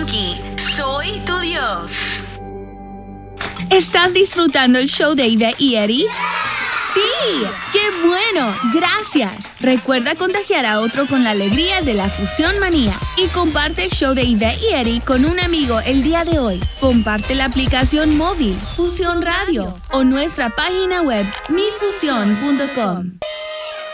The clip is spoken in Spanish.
Funky. Soy tu Dios. ¿Estás disfrutando el show de Ivette y Eddie? ¡Sí! ¡Qué bueno! ¡Gracias! Recuerda contagiar a otro con la alegría de la Fusión Manía y comparte el show de Ivette y Eddie con un amigo el día de hoy. Comparte la aplicación móvil Fusión Radio o nuestra página web milfusión.com.